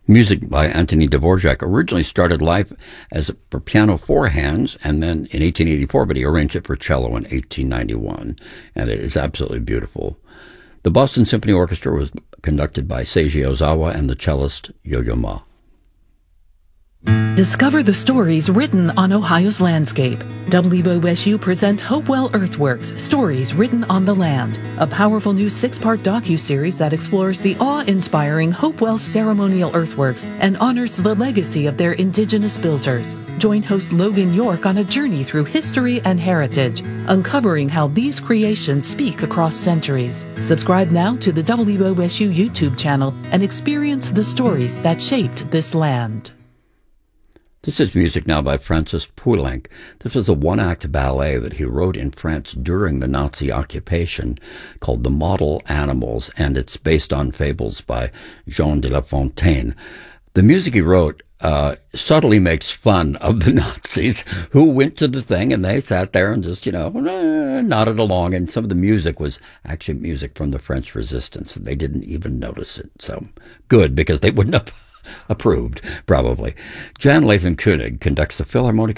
Music by Anthony Dvorak originally started life as for piano four hands, and then in 1884, but he arranged it for cello in 1891, and it is absolutely beautiful. The Boston Symphony Orchestra was conducted by Seiji Ozawa and the cellist Yo-Yo Ma. Discover the stories written on Ohio's landscape. WOSU presents Hopewell Earthworks, Stories Written on the Land, a powerful new 6-part docuseries that explores the awe-inspiring Hopewell ceremonial earthworks and honors the legacy of their indigenous builders. Join host Logan York on a journey through history and heritage, uncovering how these creations speak across centuries. Subscribe now to the WOSU YouTube channel and experience the stories that shaped this land. This is music now by Francis Poulenc. This was a one-act ballet that he wrote in France during the Nazi occupation called The Model Animals, and it's based on fables by Jean de La Fontaine. The music he wrote subtly makes fun of the Nazis who went to the thing and they sat there and just, nodded along. And some of the music was actually music from the French Resistance. They didn't even notice it. So good, because they wouldn't have approved, probably. Jan Lathan Koenig conducts the Philharmonic